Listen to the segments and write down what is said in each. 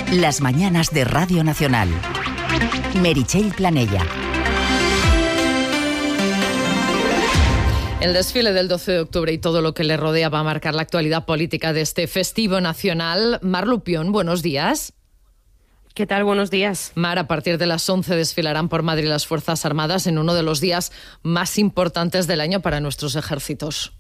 Las mañanas de Radio Nacional. Meritxell Planella. El desfile del 12 de octubre y todo lo que le rodea va a marcar la actualidad política de este festivo nacional. Mar Lupión, buenos días. ¿Qué tal? Buenos días. Mar, a partir de las 11 desfilarán por Madrid las Fuerzas Armadas en uno de los días más importantes del año para nuestros ejércitos.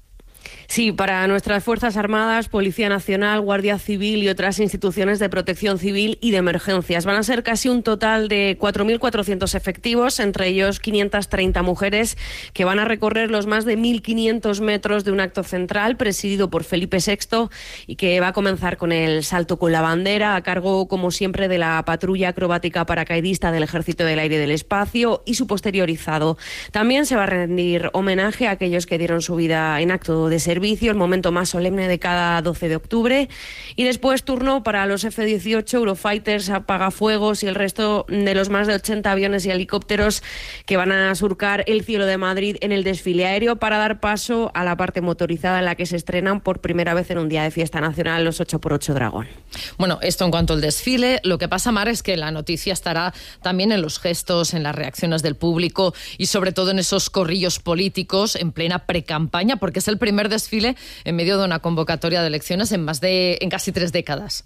Sí, para nuestras Fuerzas Armadas, Policía Nacional, Guardia Civil y otras instituciones de protección civil y de emergencias. Van a ser casi un total de 4.400 efectivos, entre ellos 530 mujeres, que van a recorrer los más de 1.500 metros de un acto central presidido por Felipe VI y que va a comenzar con el salto con la bandera, a cargo, como siempre, de la patrulla acrobática paracaidista del Ejército del Aire y del Espacio y su posteriorizado. También se va a rendir homenaje a aquellos que dieron su vida en acto de servicio, el momento más solemne de cada 12 de octubre. Y después turno para los F-18, Eurofighters, apagafuegos y el resto de los más de 80 aviones y helicópteros que van a surcar el cielo de Madrid en el desfile aéreo para dar paso a la parte motorizada en la que se estrenan por primera vez en un día de fiesta nacional los 8x8 Dragón. Bueno, esto en cuanto al desfile. Lo que pasa, Mar, es que la noticia estará también en los gestos, en las reacciones del público y sobre todo en esos corrillos políticos en plena precampaña, porque es el primer desfile en medio de una convocatoria de elecciones en casi 3 décadas.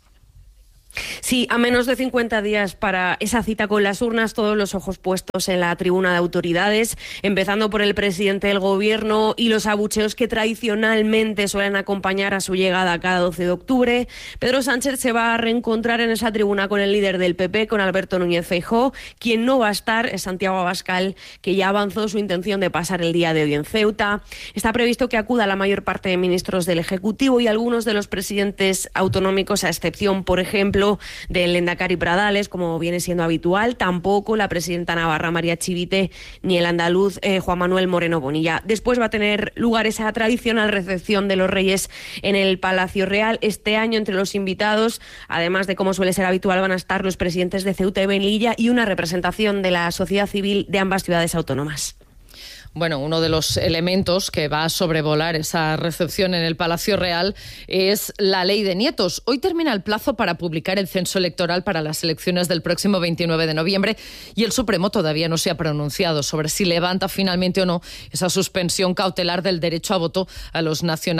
Sí, a menos de 50 días para esa cita con las urnas, todos los ojos puestos en la tribuna de autoridades, empezando por el presidente del Gobierno y los abucheos que tradicionalmente suelen acompañar a su llegada cada 12 de octubre. Pedro Sánchez se va a reencontrar en esa tribuna con el líder del PP, con Alberto Núñez Feijóo. Quien no va a estar es Santiago Abascal, que ya avanzó su intención de pasar el día de hoy en Ceuta. Está previsto que acuda la mayor parte de ministros del Ejecutivo y algunos de los presidentes autonómicos, a excepción, por ejemplo, del Lehendakari Pradales, como viene siendo habitual. Tampoco la presidenta navarra María Chivite ni el andaluz Juan Manuel Moreno Bonilla. Después va a tener lugar esa tradicional recepción de los Reyes en el Palacio Real. Este año, entre los invitados, además de como suele ser habitual, van a estar los presidentes de Ceuta y Melilla y una representación de la sociedad civil de ambas ciudades autónomas. Bueno, uno de los elementos que va a sobrevolar esa recepción en el Palacio Real es la ley de nietos. Hoy termina el plazo para publicar el censo electoral para las elecciones del próximo 29 de noviembre y el Supremo todavía no se ha pronunciado sobre si levanta finalmente o no esa suspensión cautelar del derecho a voto a los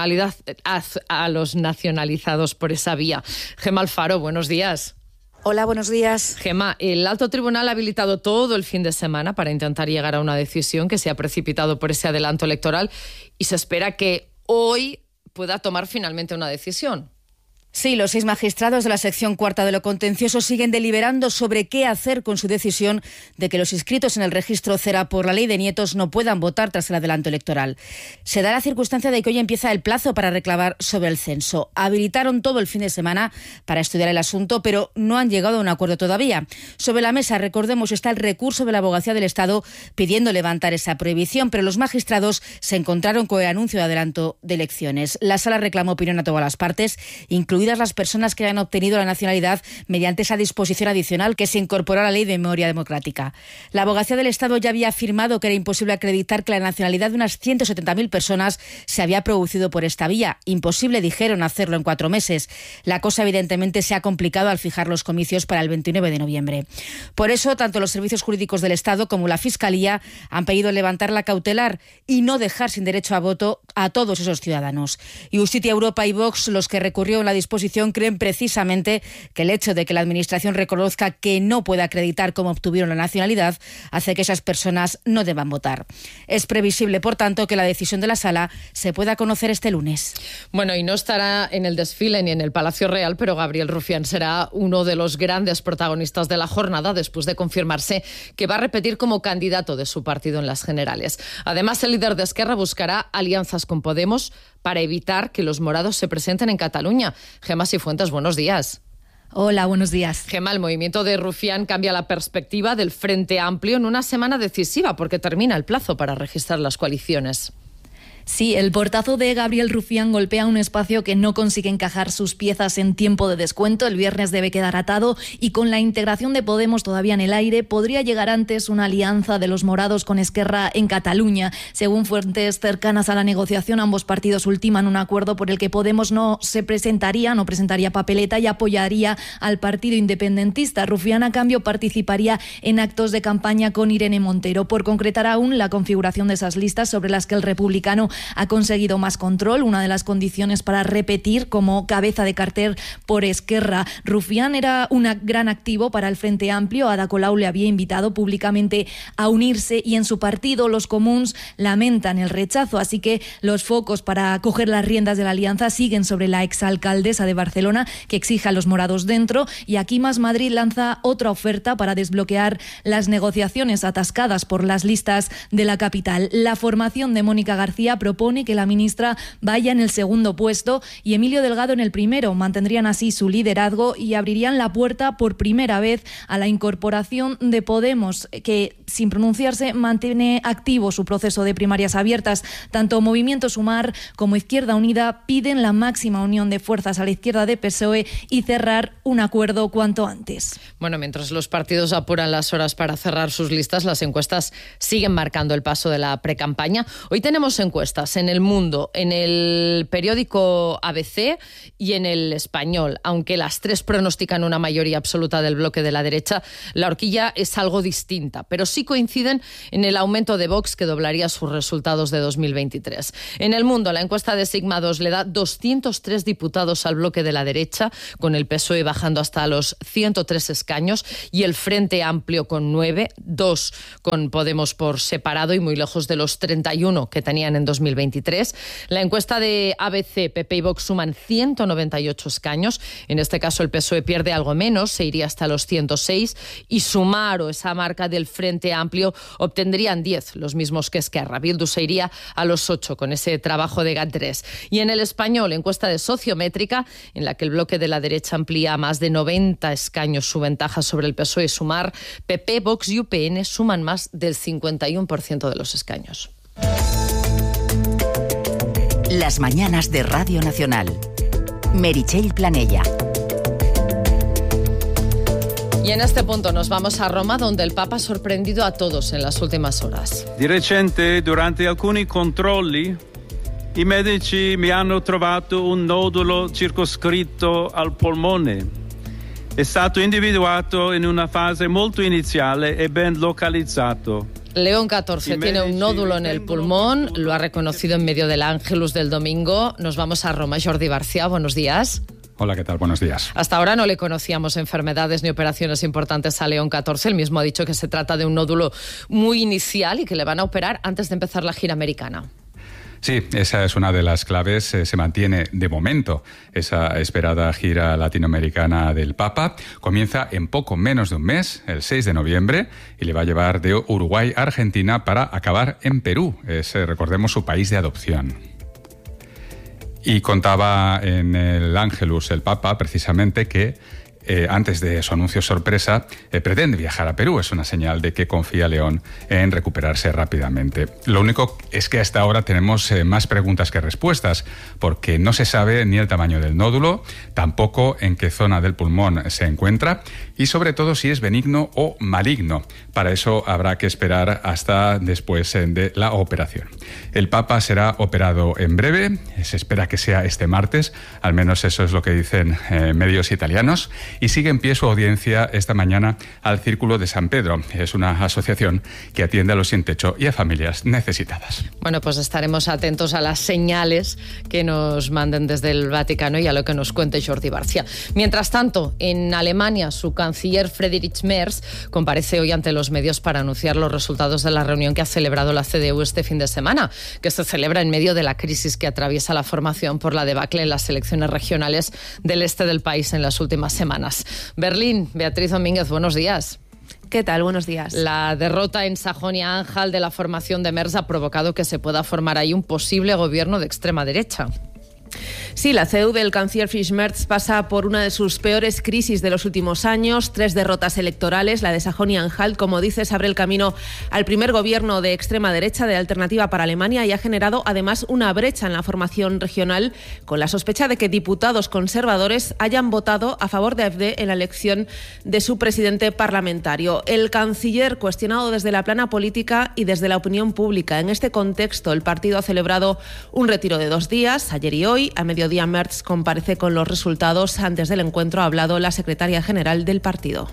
nacionalizados por esa vía. Gemma Alfaro, buenos días. Hola, buenos días. Gemma, el Alto Tribunal ha habilitado todo el fin de semana para intentar llegar a una decisión que se ha precipitado por ese adelanto electoral y se espera que hoy pueda tomar finalmente una decisión. Sí, los 6 magistrados de la sección cuarta de lo contencioso siguen deliberando sobre qué hacer con su decisión de que los inscritos en el registro CERA por la ley de nietos no puedan votar tras el adelanto electoral. Se da la circunstancia de que hoy empieza el plazo para reclamar sobre el censo. Habilitaron todo el fin de semana para estudiar el asunto, pero no han llegado a un acuerdo todavía. Sobre la mesa, recordemos, está el recurso de la Abogacía del Estado pidiendo levantar esa prohibición, pero los magistrados se encontraron con el anuncio de adelanto de elecciones. La Sala reclamó opinión a todas las partes, incluidas las personas que hayan obtenido la nacionalidad mediante esa disposición adicional que se incorporó a la Ley de Memoria Democrática. La Abogacía del Estado ya había afirmado que era imposible acreditar que la nacionalidad de unas 170.000 personas se había producido por esta vía. Imposible, dijeron, hacerlo en 4 meses. La cosa evidentemente se ha complicado al fijar los comicios para el 29 de noviembre. Por eso, tanto los servicios jurídicos del Estado como la Fiscalía han pedido levantar la cautelar y no dejar sin derecho a voto a todos esos ciudadanos. Justicia Europa y Vox, los que recurrieron la disposición, creen precisamente que el hecho de que la Administración reconozca que no puede acreditar cómo obtuvieron la nacionalidad hace que esas personas no deban votar. Es previsible, por tanto, que la decisión de la Sala se pueda conocer este lunes. Bueno, y no estará en el desfile ni en el Palacio Real, pero Gabriel Rufián será uno de los grandes protagonistas de la jornada después de confirmarse que va a repetir como candidato de su partido en las generales. Además, el líder de Esquerra buscará alianzas con Podemos para evitar que los morados se presenten en Cataluña. Gemma Sifuentes, buenos días. Hola, buenos días. Gemma, el movimiento de Rufián cambia la perspectiva del Frente Amplio en una semana decisiva porque termina el plazo para registrar las coaliciones. Sí, el portazo de Gabriel Rufián golpea un espacio que no consigue encajar sus piezas en tiempo de descuento. El viernes debe quedar atado y con la integración de Podemos todavía en el aire, podría llegar antes una alianza de los morados con Esquerra en Cataluña. Según fuentes cercanas a la negociación, ambos partidos ultiman un acuerdo por el que Podemos no presentaría papeleta y apoyaría al partido independentista. Rufián, a cambio, participaría en actos de campaña con Irene Montero. Por concretar aún la configuración de esas listas sobre las que el republicano ha conseguido más control, una de las condiciones para repetir como cabeza de cartel por Esquerra. Rufián era un gran activo para el Frente Amplio. Ada Colau le había invitado públicamente a unirse y en su partido, los Comuns, lamentan el rechazo. Así que los focos para coger las riendas de la alianza siguen sobre la exalcaldesa de Barcelona, que exige a los morados dentro, y aquí Más Madrid lanza otra oferta para desbloquear las negociaciones atascadas por las listas de la capital. La formación de Mónica García propone que la ministra vaya en el segundo puesto y Emilio Delgado en el primero. Mantendrían así su liderazgo y abrirían la puerta por primera vez a la incorporación de Podemos, que sin pronunciarse mantiene activo su proceso de primarias abiertas. Tanto Movimiento Sumar como Izquierda Unida piden la máxima unión de fuerzas a la izquierda de PSOE y cerrar un acuerdo cuanto antes. Bueno, mientras los partidos apuran las horas para cerrar sus listas, las encuestas siguen marcando el paso de la precampaña. Hoy tenemos encuestas en El Mundo, en el periódico ABC y en El Español. Aunque las tres pronostican una mayoría absoluta del bloque de la derecha, la horquilla es algo distinta, pero sí coinciden en el aumento de Vox, que doblaría sus resultados de 2023. En El Mundo, la encuesta de Sigma 2 le da 203 diputados al bloque de la derecha, con el PSOE bajando hasta los 103 escaños y el Frente Amplio con 9, 2 con Podemos por separado y muy lejos de los 31 que tenían en 2023. La encuesta de ABC, PP y Vox suman 198 escaños. En este caso el PSOE pierde algo menos, se iría hasta los 106, y Sumar, o esa marca del Frente Amplio, obtendrían 10, los mismos que Esquerra. Bildu se iría a los 8 con ese trabajo de GAT3. Y en El Español, encuesta de Sociométrica, en la que el bloque de la derecha amplía a más de 90 escaños su ventaja sobre el PSOE y Sumar, PP, Vox y UPN suman más del 51% de los escaños. Las mañanas de Radio Nacional. Meritxell Planella. Y en este punto nos vamos a Roma, donde el Papa ha sorprendido a todos en las últimas horas. Di recente, durante alcuni controlli, i medici mi hanno trovato un nodulo circoscritto al polmone. È stato individuato in una fase molto iniziale e ben localizzato. León XIV tiene un nódulo en el pulmón, lo ha reconocido en medio del Ángelus del domingo. Nos vamos a Roma. Jordi Barcia, buenos días. Hola, ¿qué tal? Buenos días. Hasta ahora no le conocíamos enfermedades ni operaciones importantes a León XIV. Él mismo ha dicho que se trata de un nódulo muy inicial y que le van a operar antes de empezar la gira americana. Sí, esa es una de las claves. Se mantiene de momento esa esperada gira latinoamericana del Papa. Comienza en poco menos de un mes, el 6 de noviembre, y le va a llevar de Uruguay a Argentina para acabar en Perú. Es, recordemos, su país de adopción. Y contaba en el Ángelus el Papa precisamente que antes de su anuncio sorpresa, pretende viajar a Perú. Es una señal de que confía León en recuperarse rápidamente. Lo único es que hasta ahora tenemos más preguntas que respuestas, porque no se sabe ni el tamaño del nódulo, tampoco en qué zona del pulmón se encuentra y sobre todo si es benigno o maligno. Para eso habrá que esperar hasta después de la operación. El Papa será operado en breve, se espera que sea este martes, al menos eso es lo que dicen medios italianos. Y sigue en pie su audiencia esta mañana al Círculo de San Pedro. Es una asociación que atiende a los sin techo y a familias necesitadas. Bueno, pues estaremos atentos a las señales que nos manden desde el Vaticano y a lo que nos cuente Jordi Barcia. Mientras tanto, en Alemania, su canciller Friedrich Merz comparece hoy ante los medios para anunciar los resultados de la reunión que ha celebrado la CDU este fin de semana, que se celebra en medio de la crisis que atraviesa la formación por la debacle en las elecciones regionales del este del país en las últimas semanas. Berlín, Beatriz Domínguez, buenos días. ¿Qué tal? Buenos días. La derrota en Sajonia-Anhalt de la formación de Merz ha provocado que se pueda formar ahí un posible gobierno de extrema derecha. Sí, la CDU del canciller Friedrich Merz pasa por una de sus peores crisis de los últimos años. 3 derrotas electorales, la de Sajonia-Anhalt, como dices, abre el camino al primer gobierno de extrema derecha de Alternativa para Alemania y ha generado además una brecha en la formación regional, con la sospecha de que diputados conservadores hayan votado a favor de AfD en la elección de su presidente parlamentario. El canciller cuestionado desde la plana política y desde la opinión pública. En este contexto, el partido ha celebrado un retiro de 2 días, ayer y hoy. A mediodía, Merz comparece con los resultados. Antes del encuentro ha hablado la secretaria general del partido.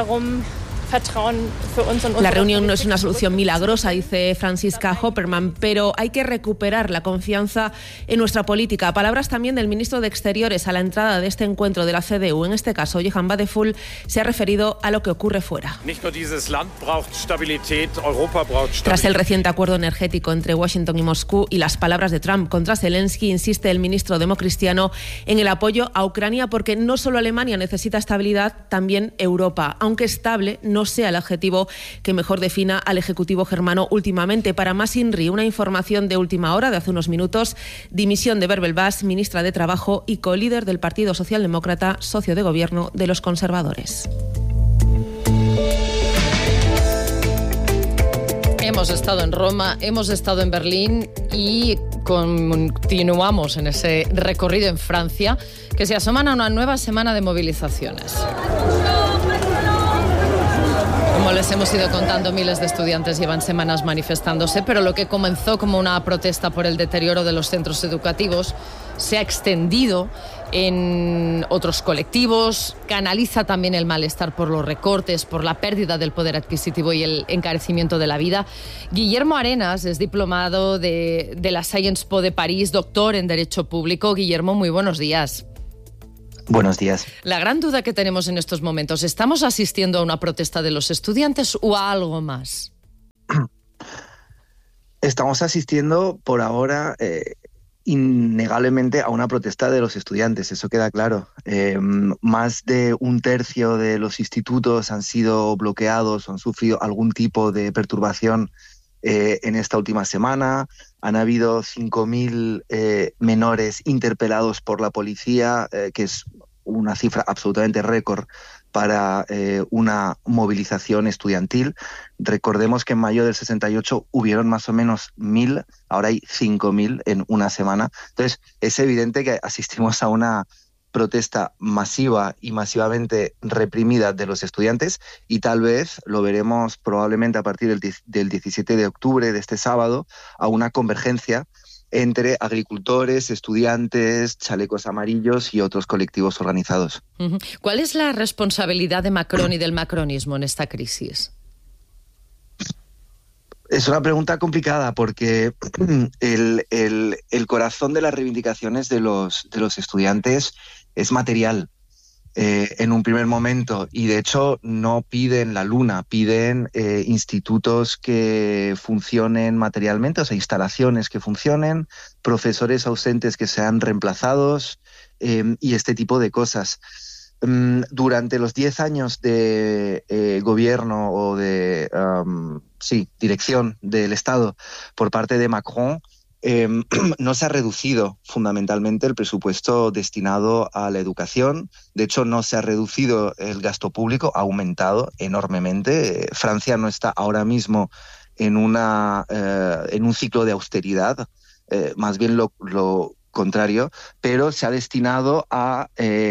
La reunión no es una solución milagrosa, dice Franziska Hoppermann, pero hay que recuperar la confianza en nuestra política. Palabras también del ministro de Exteriores a la entrada de este encuentro de la CDU. En este caso, Johann Wadephul se ha referido a lo que ocurre fuera. Tras el reciente acuerdo energético entre Washington y Moscú y las palabras de Trump contra Zelensky, insiste el ministro democristiano en el apoyo a Ucrania, porque no solo Alemania necesita estabilidad, también Europa. Aunque estable no sea el adjetivo que mejor defina al Ejecutivo germano últimamente. Para más INRI, una información de última hora de hace unos minutos: dimisión de Bärbel Bas, ministra de Trabajo y colíder del Partido Socialdemócrata, socio de gobierno de los conservadores. Hemos estado en Roma, hemos estado en Berlín y continuamos en ese recorrido en Francia, que se asoman a una nueva semana de movilizaciones. Como les hemos ido contando, miles de estudiantes llevan semanas manifestándose, pero lo que comenzó como una protesta por el deterioro de los centros educativos se ha extendido en otros colectivos, canaliza también el malestar por los recortes, por la pérdida del poder adquisitivo y el encarecimiento de la vida. Guillermo Arenas es diplomado de la Sciences Po de París, doctor en Derecho Público. Guillermo, muy buenos días. Buenos días. La gran duda que tenemos en estos momentos, ¿estamos asistiendo a una protesta de los estudiantes o a algo más? Estamos asistiendo por ahora innegablemente a una protesta de los estudiantes, eso queda claro. Más de 1/3 de los institutos han sido bloqueados o han sufrido algún tipo de perturbación en esta última semana. Han habido 5.000 menores interpelados por la policía, que es una cifra absolutamente récord para una movilización estudiantil. Recordemos que en mayo del 68 hubieron más o menos 1.000, ahora hay 5.000 en una semana. Entonces, es evidente que asistimos a una protesta masiva y masivamente reprimida de los estudiantes, y tal vez lo veremos probablemente a partir del 17 de octubre, de este sábado, a una convergencia entre agricultores, estudiantes, chalecos amarillos y otros colectivos organizados. ¿Cuál es la responsabilidad de Macron y del macronismo en esta crisis? Es una pregunta complicada porque el corazón de las reivindicaciones de los estudiantes es material en un primer momento, y de hecho no piden la luna, piden institutos que funcionen materialmente, o sea, instalaciones que funcionen, profesores ausentes que sean reemplazados y este tipo de cosas. Durante los 10 años de gobierno o de dirección del Estado por parte de Macron, no se ha reducido fundamentalmente el presupuesto destinado a la educación. De hecho, no se ha reducido el gasto público, ha aumentado enormemente. Francia no está ahora mismo en un ciclo de austeridad, más bien lo contrario, pero se ha destinado a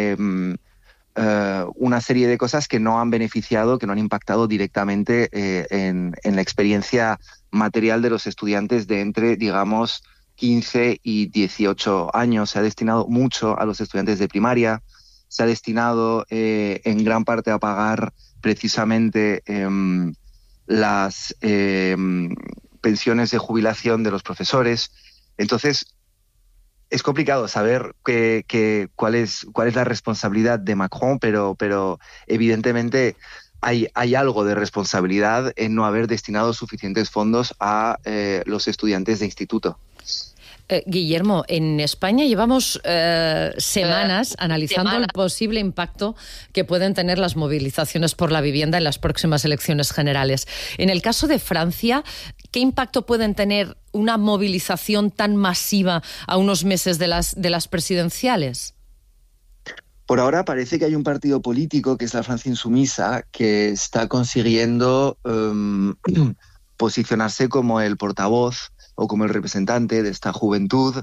una serie de cosas que no han beneficiado, que no han impactado directamente en la experiencia material de los estudiantes de entre, digamos, 15 y 18 años. Se ha destinado mucho a los estudiantes de primaria, se ha destinado en gran parte a pagar precisamente las pensiones de jubilación de los profesores. Entonces, es complicado saber cuál es la responsabilidad de Macron, pero evidentemente hay algo de responsabilidad en no haber destinado suficientes fondos a los estudiantes de instituto. Guillermo, en España llevamos semanas analizando el posible impacto que pueden tener las movilizaciones por la vivienda en las próximas elecciones generales. En el caso de Francia, ¿Qué impacto pueden tener una movilización tan masiva a unos meses de las presidenciales? Por ahora parece que hay un partido político, que es la Francia Insumisa, que está consiguiendo posicionarse como el portavoz o como el representante de esta juventud.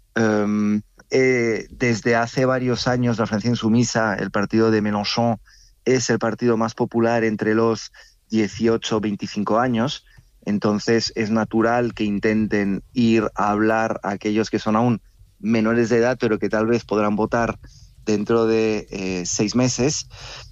Desde hace varios años la Francia Insumisa, el partido de Mélenchon, es el partido más popular entre los 18-25 años. Entonces es natural que intenten ir a hablar a aquellos que son aún menores de edad, pero que tal vez podrán votar dentro de 6 meses.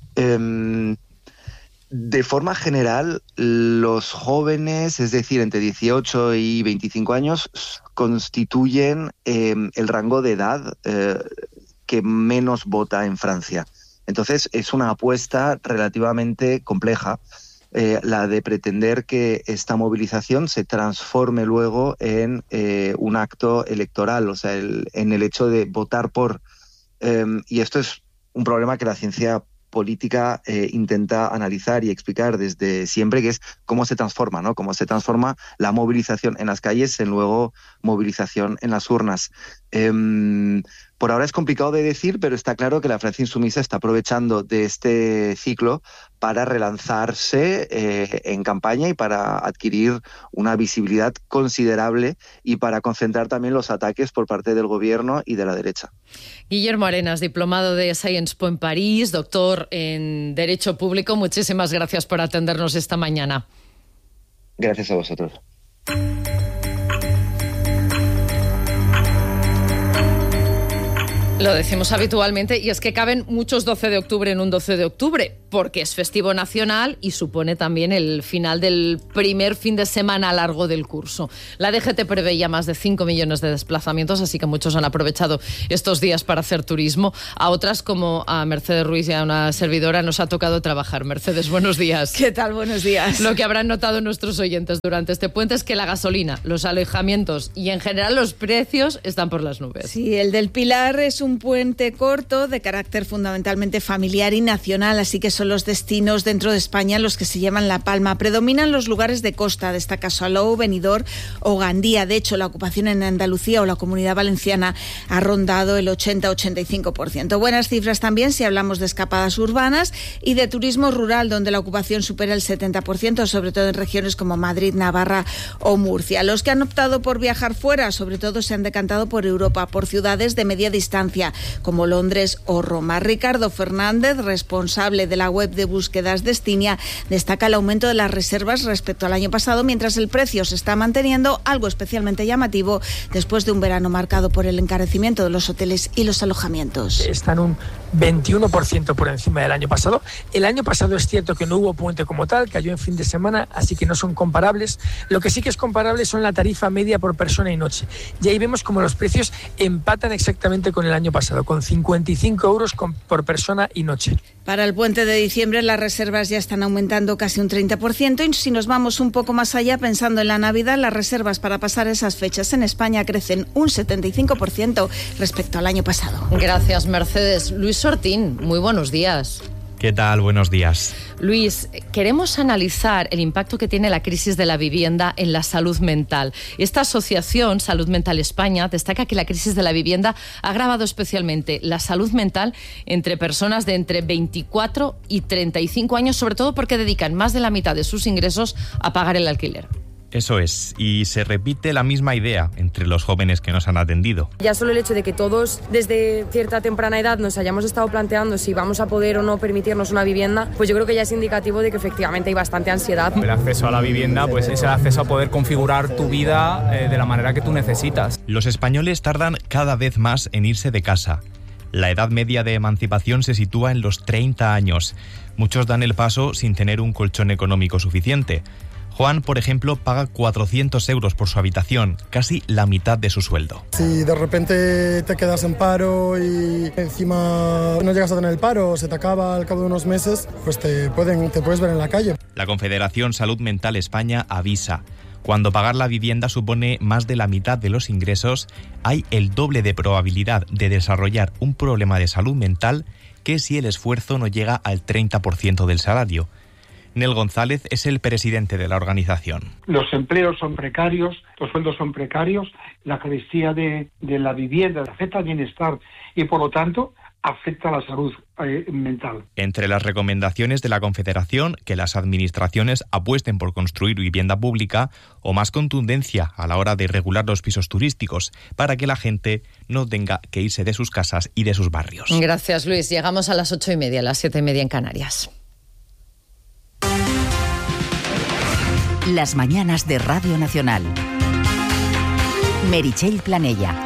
De forma general, los jóvenes, es decir, entre 18 y 25 años, constituyen el rango de edad que menos vota en Francia. Entonces, es una apuesta relativamente compleja, la de pretender que esta movilización se transforme luego en un acto electoral, o sea, en el hecho de votar por. Y esto es un problema que la ciencia política intenta analizar y explicar desde siempre, que es cómo se transforma, ¿no? Cómo se transforma la movilización en las calles en luego movilización en las urnas. Por ahora es complicado de decir, pero está claro que la Francia Insumisa está aprovechando de este ciclo para relanzarse en campaña y para adquirir una visibilidad considerable y para concentrar también los ataques por parte del gobierno y de la derecha. Guillermo Arenas, diplomado de Sciences Po en París, doctor en Derecho Público, muchísimas gracias por atendernos esta mañana. Gracias a vosotros. Lo decimos habitualmente, y es que caben muchos 12 de octubre en un 12 de octubre, porque es festivo nacional y supone también el final del primer fin de semana largo del curso. La DGT preveía más de 5 millones de desplazamientos, así que muchos han aprovechado estos días para hacer turismo. A otras, como a Mercedes Ruiz y a una servidora, nos ha tocado trabajar. Mercedes, buenos días. ¿Qué tal? Buenos días. Lo que habrán notado nuestros oyentes durante este puente es que la gasolina, los alojamientos y en general los precios están por las nubes. Sí, el del Pilar es un puente corto de carácter fundamentalmente familiar y nacional, así que son los destinos dentro de España los que se llevan la palma. Predominan los lugares de costa, destaca Salou, Benidorm o Gandía. De hecho, la ocupación en Andalucía o la Comunidad Valenciana ha rondado el 80-85%. Buenas cifras también si hablamos de escapadas urbanas y de turismo rural, donde la ocupación supera el 70%, sobre todo en regiones como Madrid, Navarra o Murcia. Los que han optado por viajar fuera, sobre todo se han decantado por Europa, por ciudades de media distancia, como Londres o Roma. Ricardo Fernández, responsable de la web de búsquedas Destinia, destaca el aumento de las reservas respecto al año pasado, mientras el precio se está manteniendo, algo especialmente llamativo después de un verano marcado por el encarecimiento de los hoteles y los alojamientos. Están un 21% por encima del año pasado. El año pasado es cierto que no hubo puente como tal, cayó en fin de semana, así que no son comparables. Lo que sí que es comparable son la tarifa media por persona y noche. Y ahí vemos como los precios empatan exactamente con el año pasado, con 55 euros por persona y noche. Para el puente de diciembre las reservas ya están aumentando casi un 30%, y si nos vamos un poco más allá, pensando en la Navidad, las reservas para pasar esas fechas en España crecen un 75% respecto al año pasado. Gracias, Mercedes. Luis Sortín, muy buenos días. ¿Qué tal? Buenos días. Luis, queremos analizar el impacto que tiene la crisis de la vivienda en la salud mental. Esta asociación, Salud Mental España, destaca que la crisis de la vivienda ha agravado especialmente la salud mental entre personas de entre 24 y 35 años, sobre todo porque dedican más de la mitad de sus ingresos a pagar el alquiler. Eso es, y se repite la misma idea entre los jóvenes que nos han atendido. Ya solo el hecho de que todos desde cierta temprana edad nos hayamos estado planteando si vamos a poder o no permitirnos una vivienda, pues yo creo que ya es indicativo de que efectivamente hay bastante ansiedad. El acceso a la vivienda pues es el acceso a poder configurar tu vida de la manera que tú necesitas. Los españoles tardan cada vez más en irse de casa. La edad media de emancipación se sitúa en los 30 años. Muchos dan el paso sin tener un colchón económico suficiente. Juan, por ejemplo, paga 400 euros por su habitación, casi la mitad de su sueldo. Si de repente te quedas en paro y encima no llegas a tener el paro, se te acaba al cabo de unos meses, pues te puedes ver en la calle. La Confederación Salud Mental España avisa: cuando pagar la vivienda supone más de la mitad de los ingresos, hay el doble de probabilidad de desarrollar un problema de salud mental que si el esfuerzo no llega al 30% del salario. Nel González es el presidente de la organización. Los empleos son precarios, los sueldos son precarios, la carestía de la vivienda afecta al bienestar y, por lo tanto, afecta a la salud mental. Entre las recomendaciones de la Confederación, que las administraciones apuesten por construir vivienda pública o más contundencia a la hora de regular los pisos turísticos para que la gente no tenga que irse de sus casas y de sus barrios. Gracias, Luis. Llegamos a las 8:30, a las 7:30 en Canarias. Las mañanas de Radio Nacional. Meritxell Planella.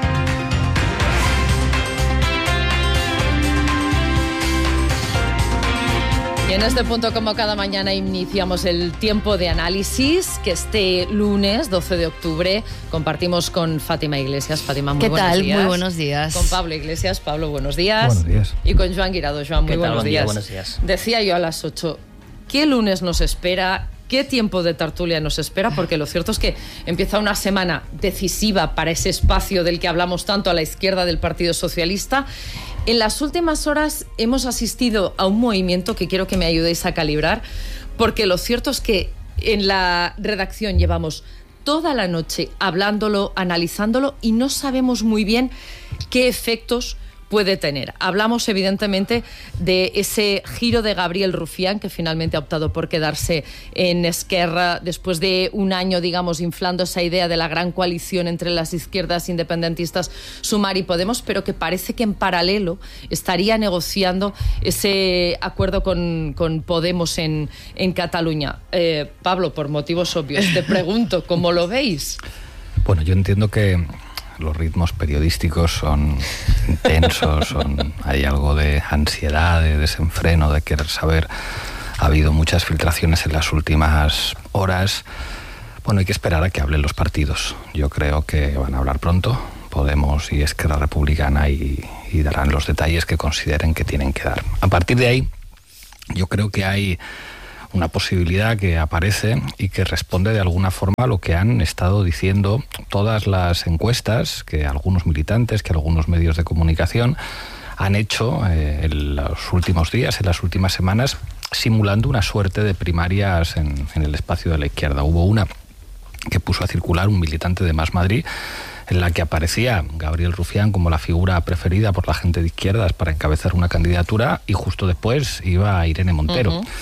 Y en este punto, como cada mañana, iniciamos el tiempo de análisis que este lunes, 12 de octubre, compartimos con Fátima Iglesias. Fátima, muy buenos días. ¿Qué tal? Muy buenos días. Con Pablo Iglesias. Pablo, buenos días. Buenos días. Y con Joan Guirado. Joan, muy buenos días. Buenos días. Decía yo a las 8, ¿qué lunes nos espera? ¿Qué tiempo de tertulia nos espera? Porque lo cierto es que empieza una semana decisiva para ese espacio del que hablamos tanto a la izquierda del Partido Socialista. En las últimas horas hemos asistido a un movimiento que quiero que me ayudéis a calibrar, porque lo cierto es que en la redacción llevamos toda la noche hablándolo, analizándolo y no sabemos muy bien qué efectos puede tener. Hablamos evidentemente de ese giro de Gabriel Rufián, que finalmente ha optado por quedarse en Esquerra después de un año, digamos, inflando esa idea de la gran coalición entre las izquierdas independentistas Sumar y Podemos, pero que parece que en paralelo estaría negociando ese acuerdo con Podemos en Cataluña. Pablo, por motivos obvios, te pregunto, ¿cómo lo veis? Bueno, yo entiendo que los ritmos periodísticos son intensos, hay algo de ansiedad, de desenfreno, de querer saber. Ha habido muchas filtraciones en las últimas horas. Bueno, hay que esperar a que hablen los partidos. Yo creo que van a hablar pronto, Podemos y Esquerra Republicana, y darán los detalles que consideren que tienen que dar. A partir de ahí, yo creo que hay una posibilidad que aparece y que responde de alguna forma a lo que han estado diciendo todas las encuestas que algunos militantes, que algunos medios de comunicación han hecho en los últimos días, en las últimas semanas, simulando una suerte de primarias en el espacio de la izquierda. Hubo una que puso a circular un militante de Más Madrid, en la que aparecía Gabriel Rufián como la figura preferida por la gente de izquierdas para encabezar una candidatura, y justo después iba Irene Montero. Uh-huh.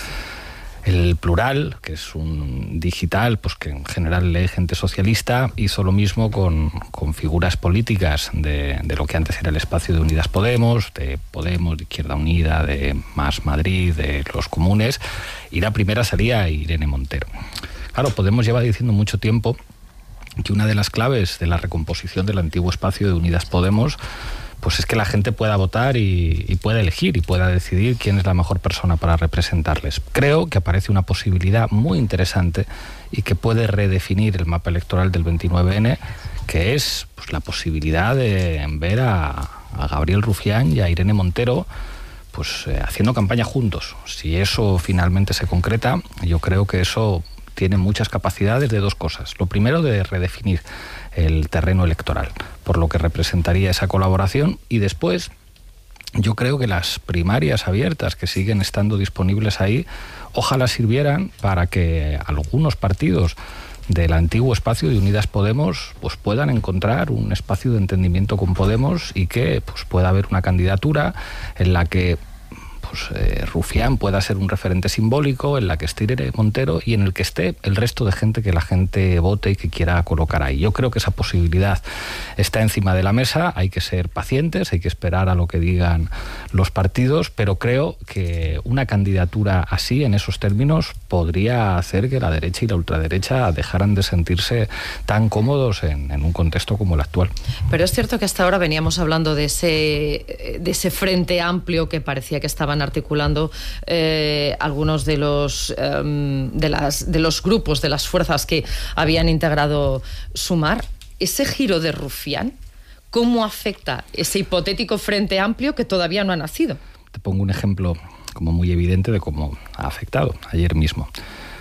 El Plural, que es un digital pues que en general lee gente socialista, hizo lo mismo con figuras políticas de lo que antes era el espacio de Unidas Podemos, de Izquierda Unida, de Más Madrid, de los Comunes, y la primera salía Irene Montero. Claro, Podemos lleva diciendo mucho tiempo que una de las claves de la recomposición del antiguo espacio de Unidas Podemos pues es que la gente pueda votar y pueda elegir y pueda decidir quién es la mejor persona para representarles. Creo que aparece una posibilidad muy interesante y que puede redefinir el mapa electoral del 29N, que es pues la posibilidad de ver a Gabriel Rufián y a Irene Montero pues haciendo campaña juntos. Si eso finalmente se concreta, yo creo que eso tiene muchas capacidades de dos cosas. Lo primero, de redefinir el terreno electoral, por lo que representaría esa colaboración, y después yo creo que las primarias abiertas que siguen estando disponibles ahí, ojalá sirvieran para que algunos partidos del antiguo espacio de Unidas Podemos pues puedan encontrar un espacio de entendimiento con Podemos y que pues pueda haber una candidatura en la que Rufián pueda ser un referente simbólico, en la que esté Irene Montero y en el que esté el resto de gente que la gente vote y que quiera colocar ahí. Yo creo que esa posibilidad está encima de la mesa, hay que ser pacientes, hay que esperar a lo que digan los partidos, pero creo que una candidatura así, en esos términos, podría hacer que la derecha y la ultraderecha dejaran de sentirse tan cómodos en un contexto como el actual. Pero es cierto que hasta ahora veníamos hablando de ese frente amplio que parecía que estaban articulando algunos de los grupos, de las fuerzas que habían integrado Sumar. Ese giro de Rufián, ¿cómo afecta ese hipotético frente amplio que todavía no ha nacido? Te pongo un ejemplo como muy evidente de cómo ha afectado ayer mismo.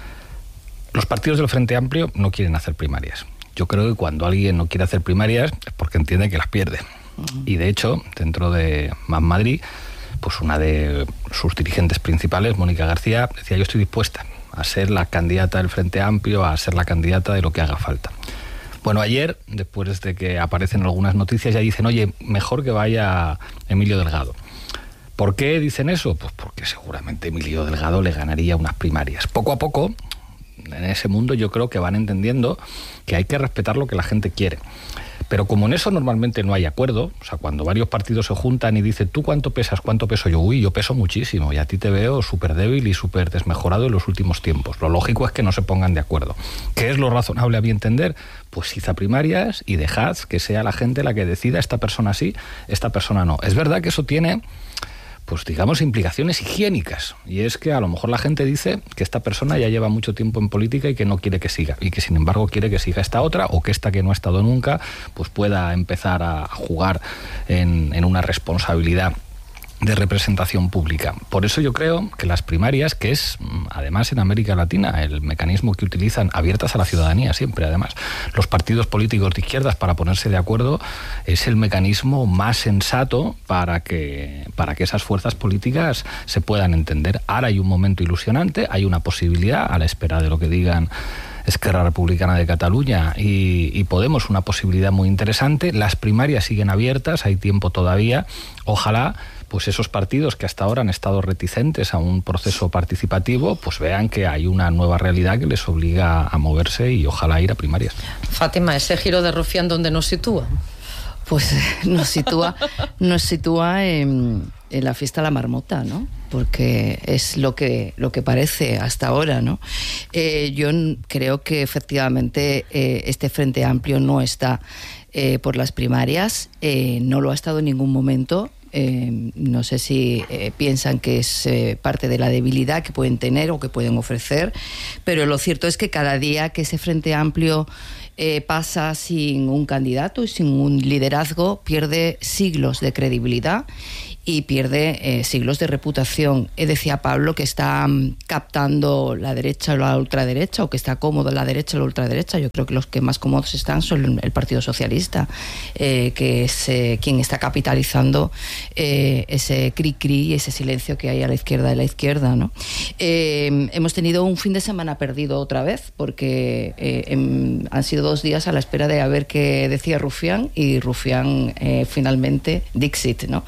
Los partidos del Frente Amplio no quieren hacer primarias. Yo creo que cuando alguien no quiere hacer primarias es porque entiende que las pierde. Uh-huh. Y de hecho, dentro de Más Madrid, pues una de sus dirigentes principales, Mónica García, decía: yo estoy dispuesta a ser la candidata del Frente Amplio, a ser la candidata de lo que haga falta. Bueno, ayer, después de que aparecen algunas noticias, ya dicen: oye, mejor que vaya Emilio Delgado. ¿Por qué dicen eso? Pues porque seguramente Emilio Delgado le ganaría unas primarias. Poco a poco, en ese mundo yo creo que van entendiendo que hay que respetar lo que la gente quiere. Pero como en eso normalmente no hay acuerdo, o sea, cuando varios partidos se juntan y dicen: ¿tú cuánto pesas? ¿Cuánto peso yo? Uy, yo peso muchísimo y a ti te veo súper débil y súper desmejorado en los últimos tiempos. Lo lógico es que no se pongan de acuerdo. ¿Qué es lo razonable a mi entender? Pues hizo primarias y dejad que sea la gente la que decida: esta persona sí, esta persona no. Es verdad que eso tiene, pues digamos, implicaciones higiénicas, y es que a lo mejor la gente dice que esta persona ya lleva mucho tiempo en política y que no quiere que siga, y que sin embargo quiere que siga esta otra, o que esta que no ha estado nunca pues pueda empezar a jugar en una responsabilidad de representación pública. Por eso yo creo que las primarias, que es además en América Latina el mecanismo que utilizan, abiertas a la ciudadanía siempre, además, los partidos políticos de izquierdas para ponerse de acuerdo, es el mecanismo más sensato para que esas fuerzas políticas se puedan entender. Ahora hay un momento ilusionante, hay una posibilidad, a la espera de lo que digan Esquerra Republicana de Cataluña y Podemos, una posibilidad muy interesante. Las primarias siguen abiertas, hay tiempo todavía. Ojalá pues esos partidos que hasta ahora han estado reticentes a un proceso participativo, pues vean que hay una nueva realidad que les obliga a moverse y ojalá ir a primarias. Fátima, ¿ese giro de Rufián dónde nos sitúa? Pues nos sitúa en la fiesta de la marmota, ¿no? Porque es lo que parece hasta ahora, ¿no? Yo creo que efectivamente este Frente Amplio no está por las primarias, no lo ha estado en ningún momento. No sé si piensan que es parte de la debilidad que pueden tener o que pueden ofrecer, pero lo cierto es que cada día que ese Frente Amplio pasa sin un candidato y sin un liderazgo, pierde siglos de credibilidad y pierde siglos de reputación. Decía Pablo que está captando la derecha o la ultraderecha, o que está cómodo la derecha o la ultraderecha. Yo creo que los que más cómodos están son el Partido Socialista, que es quien está capitalizando ese cri-cri y ese silencio que hay a la izquierda de la izquierda, ¿no? Hemos tenido un fin de semana perdido otra vez, porque han sido 2 días a la espera de a ver qué decía Rufián, y Rufián finalmente Dixit, ¿no?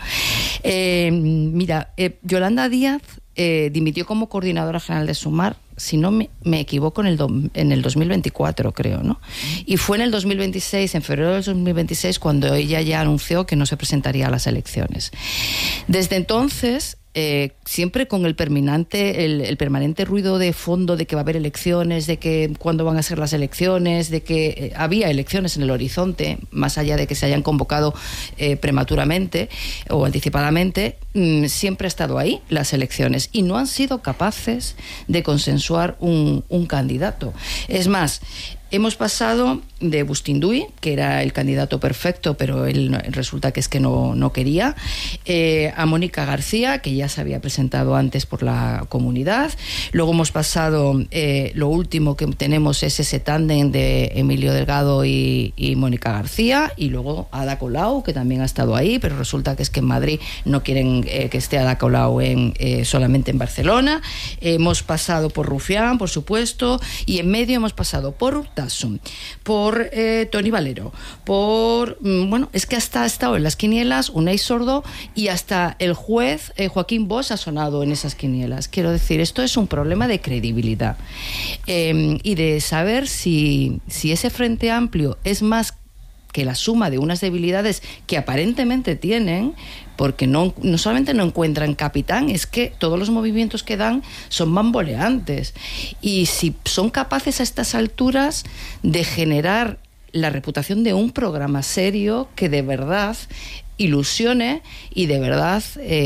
Mira, Yolanda Díaz dimitió como coordinadora general de Sumar, si no me equivoco, en el 2024, creo, ¿no? Y fue en el 2026, en febrero del 2026, cuando ella ya anunció que no se presentaría a las elecciones. Desde entonces, siempre con el permanente ruido de fondo de que va a haber elecciones, de que cuándo van a ser las elecciones, de que había elecciones en el horizonte, más allá de que se hayan convocado prematuramente o anticipadamente, siempre ha estado ahí las elecciones, y no han sido capaces de consensuar un candidato. Es más, hemos pasado de Bustinduy, que era el candidato perfecto, pero él resulta que es que no quería, a Mónica García, que ya se había presentado antes por la comunidad. Luego hemos pasado, lo último que tenemos es ese tándem de Emilio Delgado y Mónica García, y luego Ada Colau, que también ha estado ahí, pero resulta que es que en Madrid no quieren que esté Ada Colau solamente en Barcelona. Hemos pasado por Rufián, por supuesto, y en medio hemos pasado por Urtasun, por Toni Valero, bueno, es que hasta ha estado en las quinielas Unai Sordo, y hasta el juez Joaquín Bosch ha sonado en esas quinielas. Quiero decir, esto es un problema de credibilidad y de saber si ese Frente Amplio es más que la suma de unas debilidades que aparentemente tienen, porque no solamente no encuentran capitán, es que todos los movimientos que dan son bamboleantes. Y si son capaces a estas alturas de generar la reputación de un programa serio que de verdad ilusione y de verdad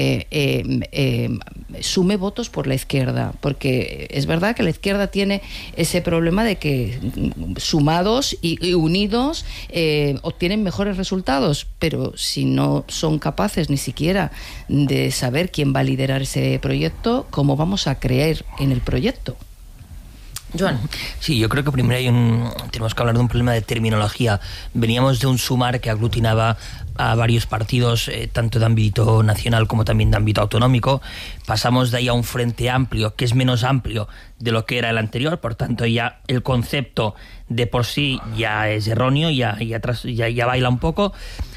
sume votos por la izquierda, porque es verdad que la izquierda tiene ese problema de que sumados y unidos obtienen mejores resultados, pero si no son capaces ni siquiera de saber quién va a liderar ese proyecto, ¿cómo vamos a creer en el proyecto? Joan. Sí, yo creo que primero tenemos que hablar de un problema de terminología. Veníamos de un sumar que aglutinaba a varios partidos, tanto de ámbito nacional como también de ámbito autonómico. Pasamos de ahí a un frente amplio, que es menos amplio de lo que era el anterior, por tanto ya el concepto de por sí ya es erróneo, ya baila un poco.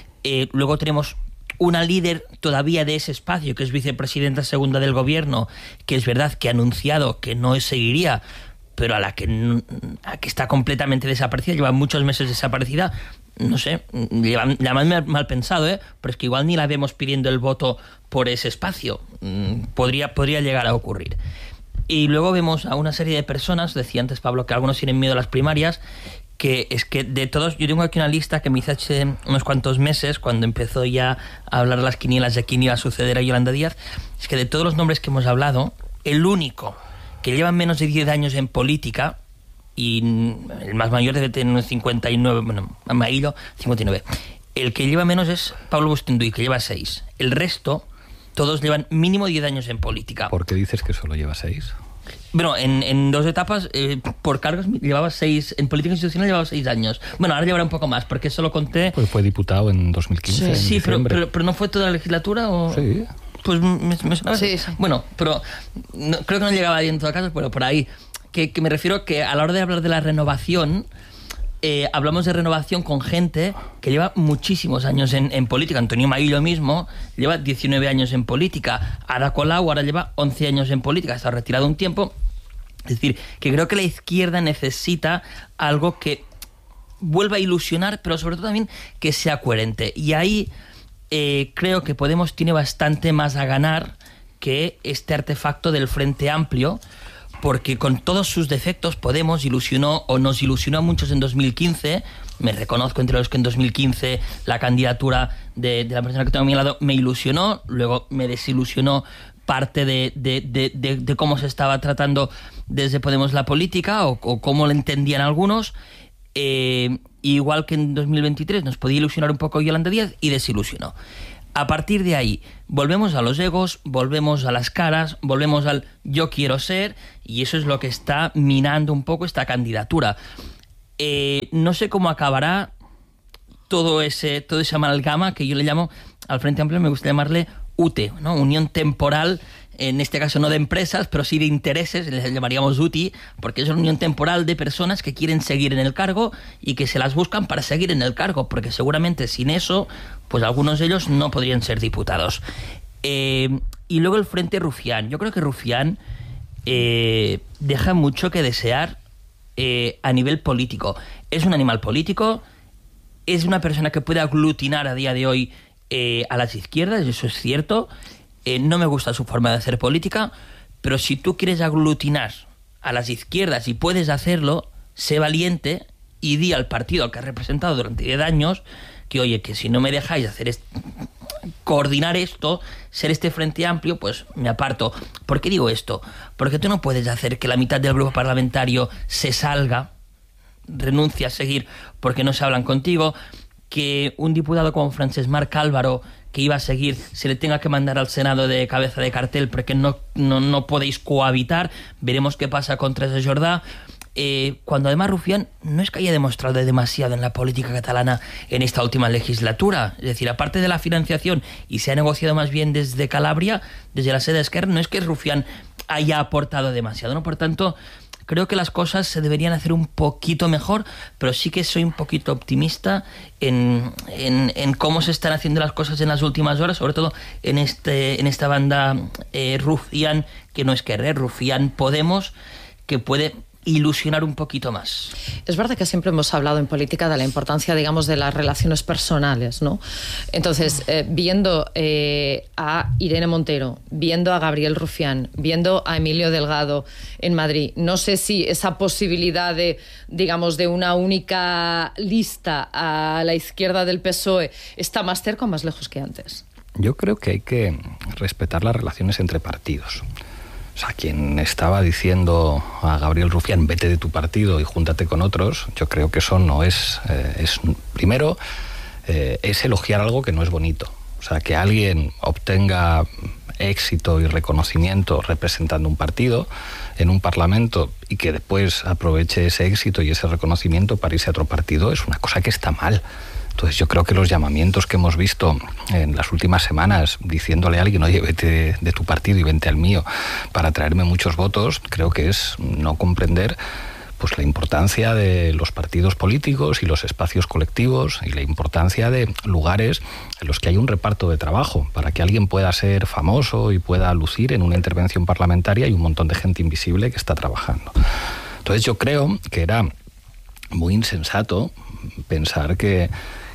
Luego tenemos una líder todavía de ese espacio, que es vicepresidenta segunda del gobierno, que es verdad que ha anunciado que no seguiría, pero a la que está completamente desaparecida, lleva muchos meses desaparecida. No sé, la más mal pensado, pero es que igual ni la vemos pidiendo el voto por ese espacio. Podría llegar a ocurrir. Y luego vemos a una serie de personas, decía antes Pablo que algunos tienen miedo a las primarias, que es que de todos, yo tengo aquí una lista que me hice hace unos cuantos meses, cuando empezó ya a hablar las quinielas de quién iba a suceder a Yolanda Díaz, es que de todos los nombres que hemos hablado, el único que lleva menos de 10 años en política, y el más mayor debe tener unos 59, bueno, Amarillo, 59. El que lleva menos es Pablo Bustinduy, que lleva 6. El resto, todos llevan mínimo 10 años en política. ¿Por qué dices que solo lleva 6? Bueno, en 2 etapas, por cargos, llevaba 6, en política institucional llevaba 6 años. Bueno, ahora llevará un poco más, porque solo conté... Pues fue diputado en 2015, Sí, pero ¿no fue toda la legislatura? ¿O? Sí. Pues me suena. Sí. Bueno, pero creo que no llegaba ahí en todo caso, pero por ahí... Que me refiero que a la hora de hablar de la renovación, hablamos de renovación con gente que lleva muchísimos años en política. Antonio Maillo mismo lleva 19 años en política. Ada Colau ahora lleva 11 años en política. Está retirado un tiempo. Es decir, que creo que la izquierda necesita algo que vuelva a ilusionar, pero sobre todo también que sea coherente. Y ahí creo que Podemos tiene bastante más a ganar que este artefacto del Frente Amplio, porque con todos sus defectos Podemos ilusionó o nos ilusionó a muchos en 2015. Me reconozco entre los que en 2015 la candidatura de la persona que tengo a mi lado me ilusionó, luego me desilusionó parte de cómo se estaba tratando desde Podemos la política o cómo lo entendían algunos. Igual que en 2023 nos podía ilusionar un poco Yolanda Díaz y desilusionó. A partir de ahí, volvemos a los egos, volvemos a las caras, volvemos al yo quiero ser, y eso es lo que está minando un poco esta candidatura. No sé cómo acabará todo ese amalgama que yo le llamo, al Frente Amplio me gusta llamarle UTE, ¿no? Unión Temporal, en este caso no de empresas, pero sí de intereses, les llamaríamos UTI, porque es una unión temporal de personas que quieren seguir en el cargo y que se las buscan para seguir en el cargo, porque seguramente sin eso, pues algunos de ellos no podrían ser diputados. Y luego el Frente Rufián. Yo creo que Rufián deja mucho que desear a nivel político. Es un animal político, es una persona que puede aglutinar a día de hoy a las izquierdas, eso es cierto. No me gusta su forma de hacer política, pero si tú quieres aglutinar a las izquierdas y puedes hacerlo, sé valiente y di al partido al que has representado durante 10 años que, oye, que si no me dejáis hacer coordinar esto, ser este Frente Amplio, pues me aparto. ¿Por qué digo esto? Porque tú no puedes hacer que la mitad del grupo parlamentario se salga, renuncie a seguir porque no se hablan contigo, que un diputado como Francesc Marc Álvaro, que iba a seguir, se le tenga que mandar al Senado de cabeza de cartel porque no podéis cohabitar. Veremos qué pasa con Teresa Jordà. Cuando además Rufián no es que haya demostrado demasiado en la política catalana en esta última legislatura. Es decir, aparte de la financiación, y se ha negociado más bien desde Calabria, desde la sede de Esquerra, no es que Rufián haya aportado demasiado, ¿no? Por tanto, creo que las cosas se deberían hacer un poquito mejor, pero sí que soy un poquito optimista en cómo se están haciendo las cosas en las últimas horas, sobre todo en esta banda Rufián, que no es Esquerra, Rufián Podemos, que puede ilusionar un poquito más. Es verdad que siempre hemos hablado en política de la importancia, digamos, de las relaciones personales, ¿no? Entonces, viendo a Irene Montero, viendo a Gabriel Rufián, viendo a Emilio Delgado en Madrid, no sé si esa posibilidad de, digamos, de una única lista a la izquierda del PSOE está más cerca o más lejos que antes. Yo creo que hay que respetar las relaciones entre partidos. O sea, quien estaba diciendo a Gabriel Rufián, vete de tu partido y júntate con otros, yo creo que eso no es... es elogiar algo que no es bonito. O sea, que alguien obtenga éxito y reconocimiento representando un partido en un parlamento y que después aproveche ese éxito y ese reconocimiento para irse a otro partido, es una cosa que está mal. Entonces yo creo que los llamamientos que hemos visto en las últimas semanas diciéndole a alguien, oye, vete de tu partido y vente al mío para traerme muchos votos, creo que es no comprender pues la importancia de los partidos políticos y los espacios colectivos y la importancia de lugares en los que hay un reparto de trabajo para que alguien pueda ser famoso y pueda lucir en una intervención parlamentaria y un montón de gente invisible que está trabajando. Entonces yo creo que era muy insensato pensar que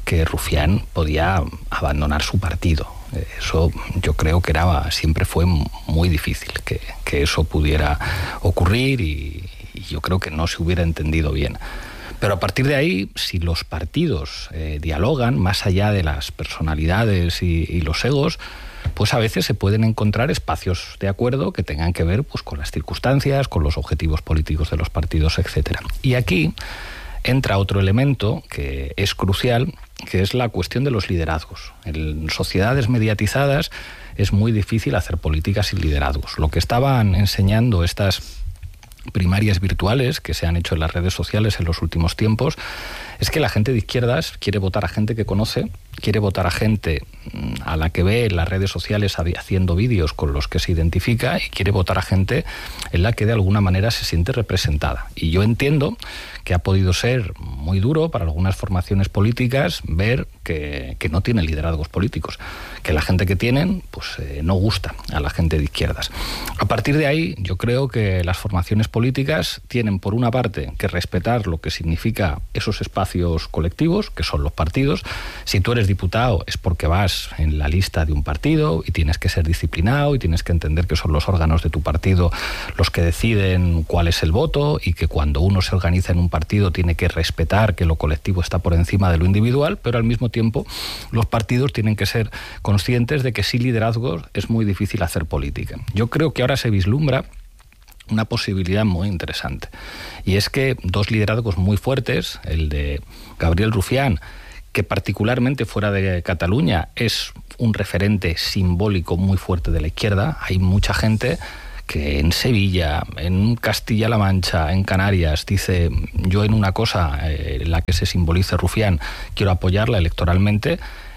Rufián podía abandonar su partido. Eso yo creo que siempre fue muy difícil que eso pudiera ocurrir y yo creo que no se hubiera entendido bien. Pero a partir de ahí, si los partidos dialogan más allá de las personalidades y los egos, pues a veces se pueden encontrar espacios de acuerdo que tengan que ver pues con las circunstancias, con los objetivos políticos de los partidos, etc. Y aquí entra otro elemento que es crucial, que es la cuestión de los liderazgos. En sociedades mediatizadas es muy difícil hacer política sin liderazgos. Lo que estaban enseñando estas primarias virtuales que se han hecho en las redes sociales en los últimos tiempos es que la gente de izquierdas quiere votar a gente que conoce, quiere votar a gente a la que ve en las redes sociales haciendo vídeos con los que se identifica y quiere votar a gente en la que de alguna manera se siente representada. Y yo entiendo que ha podido ser muy duro para algunas formaciones políticas ver que no tienen liderazgos políticos, que la gente que tienen pues no gusta a la gente de izquierdas. A partir de ahí yo creo que las formaciones políticas tienen por una parte que respetar lo que significa esos espacios colectivos, que son los partidos. Si tú eres diputado es porque vas en la lista de un partido y tienes que ser disciplinado y tienes que entender que son los órganos de tu partido los que deciden cuál es el voto y que cuando uno se organiza en un partido tiene que respetar que lo colectivo está por encima de lo individual, pero al mismo tiempo los partidos tienen que ser conscientes de que sin liderazgos es muy difícil hacer política. Yo creo que ahora se vislumbra una posibilidad muy interesante, y es que dos liderazgos muy fuertes, el de Gabriel Rufián, que particularmente fuera de Cataluña es un referente simbólico muy fuerte de la izquierda. Hay mucha gente que en Sevilla, en Castilla-La Mancha, en Canarias, dice yo en una cosa en la que se simbolice Rufián quiero apoyarla electoralmente,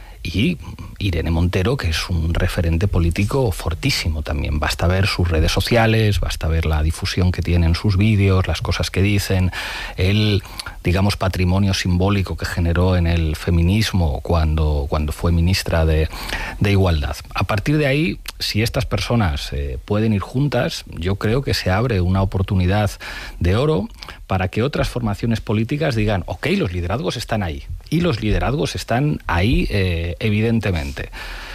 y Irene Montero, que es un referente político fortísimo también. Basta ver sus redes sociales, basta ver la difusión que tienen sus vídeos, las cosas que dicen, el, digamos, patrimonio simbólico que generó en el feminismo cuando fue ministra de Igualdad. A partir de ahí, si estas personas pueden ir juntas, yo creo que se abre una oportunidad de oro para que otras formaciones políticas digan, ok, los liderazgos están ahí, y los liderazgos están ahí evidentemente.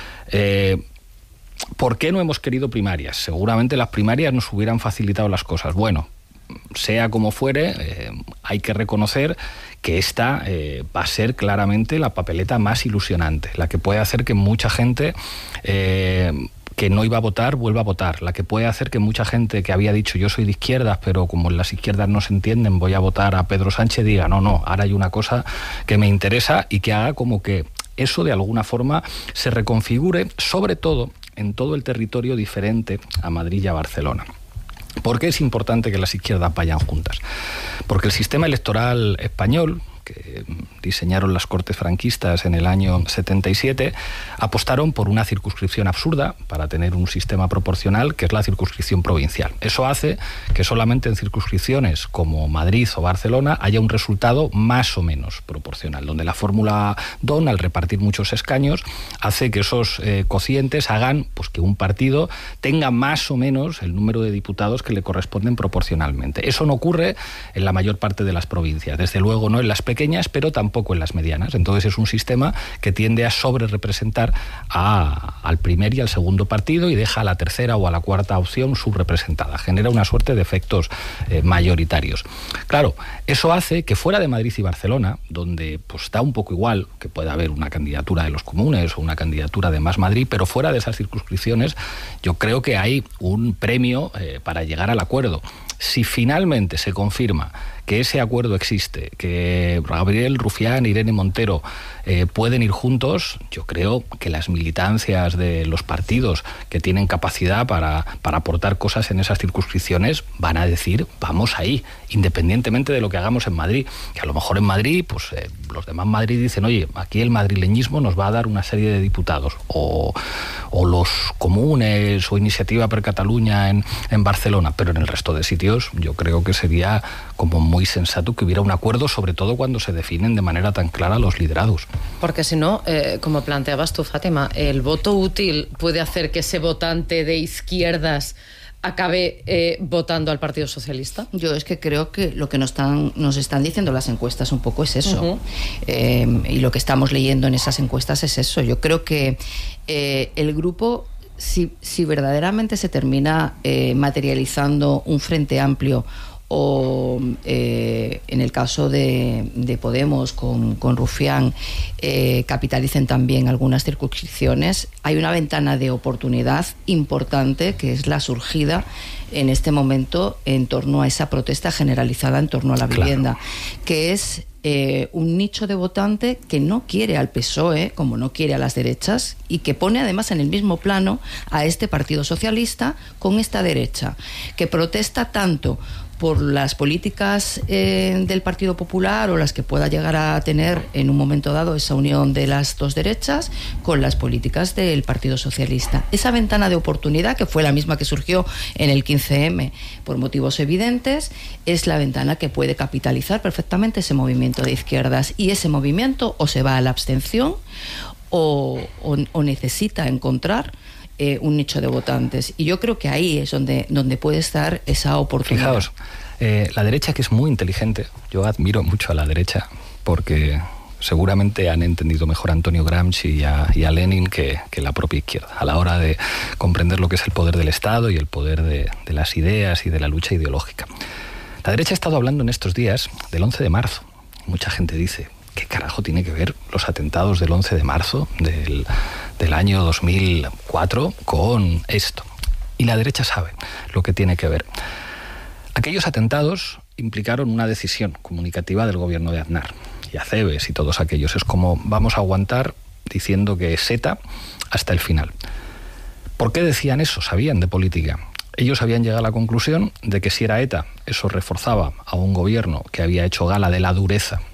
¿Por qué no hemos querido primarias? Seguramente las primarias nos hubieran facilitado las cosas. Bueno, sea como fuere, hay que reconocer que esta va a ser claramente la papeleta más ilusionante, la que puede hacer que mucha gente que no iba a votar, vuelva a votar, la que puede hacer que mucha gente que había dicho yo soy de izquierdas, pero como en las izquierdas no se entienden, voy a votar a Pedro Sánchez, diga no, ahora hay una cosa que me interesa, y que haga como que eso de alguna forma se reconfigure, sobre todo en todo el territorio diferente a Madrid y a Barcelona. ¿Por qué es importante que las izquierdas vayan juntas? Porque el sistema electoral español, que diseñaron las Cortes franquistas en el año 77, apostaron por una circunscripción absurda para tener un sistema proporcional, que es la circunscripción provincial. Eso hace que solamente en circunscripciones como Madrid o Barcelona haya un resultado más o menos proporcional, donde la fórmula Don, al repartir muchos escaños, hace que esos cocientes hagan pues que un partido tenga más o menos el número de diputados que le corresponden proporcionalmente. Eso no ocurre en la mayor parte de las provincias, desde luego no en las pequeñas, pero tampoco en las medianas. Entonces es un sistema que tiende a sobrerepresentar al primer y al segundo partido y deja a la tercera o a la cuarta opción subrepresentada. Genera una suerte de efectos mayoritarios. Claro, eso hace que fuera de Madrid y Barcelona, donde pues da un poco igual que pueda haber una candidatura de los comunes o una candidatura de Más Madrid, pero fuera de esas circunscripciones yo creo que hay un premio para llegar al acuerdo. Si finalmente se confirma que ese acuerdo existe, que Gabriel Rufián e Irene Montero pueden ir juntos, yo creo que las militancias de los partidos que tienen capacidad para aportar cosas en esas circunscripciones van a decir, vamos ahí, independientemente de lo que hagamos en Madrid. Que a lo mejor en Madrid, pues los demás Madrid dicen, oye, aquí el madrileñismo nos va a dar una serie de diputados, o los comunes o Iniciativa per Cataluña en Barcelona, pero en el resto de sitios yo creo que sería como muy sensato que hubiera un acuerdo, sobre todo cuando se definen de manera tan clara los liderados. Porque si no, como planteabas tú, Fátima, el voto útil puede hacer que ese votante de izquierdas acabe votando al Partido Socialista. Yo es que creo que lo que nos están diciendo las encuestas un poco es eso. Y lo que estamos leyendo en esas encuestas es eso. Yo creo que el grupo, si verdaderamente se termina materializando un frente amplio, o en el caso de Podemos con Rufián capitalicen también algunas circunscripciones, hay una ventana de oportunidad importante que es la surgida en este momento en torno a esa protesta generalizada en torno a la vivienda, que es un nicho de votante que no quiere al PSOE, como no quiere a las derechas, y que pone además en el mismo plano a este Partido Socialista con esta derecha, que protesta tanto por las políticas del Partido Popular o las que pueda llegar a tener en un momento dado esa unión de las dos derechas con las políticas del Partido Socialista. Esa ventana de oportunidad, que fue la misma que surgió en el 15M por motivos evidentes, es la ventana que puede capitalizar perfectamente ese movimiento de izquierdas, y ese movimiento o se va a la abstención o necesita encontrar un nicho de votantes, y yo creo que ahí es donde puede estar esa oportunidad. Fijaos, la derecha, que es muy inteligente, yo admiro mucho a la derecha porque seguramente han entendido mejor a Antonio Gramsci y a Lenin que la propia izquierda a la hora de comprender lo que es el poder del Estado y el poder de las ideas y de la lucha ideológica. La derecha ha estado hablando en estos días del 11 de marzo. Mucha gente dice, ¿qué carajo tiene que ver los atentados del 11 de marzo del año 2004 con esto? Y la derecha sabe lo que tiene que ver. Aquellos atentados implicaron una decisión comunicativa del gobierno de Aznar y Acebes y todos aquellos. Es como, vamos a aguantar diciendo que es ETA hasta el final. ¿Por qué decían eso? Sabían de política. Ellos habían llegado a la conclusión de que si era ETA, eso reforzaba a un gobierno que había hecho gala de la dureza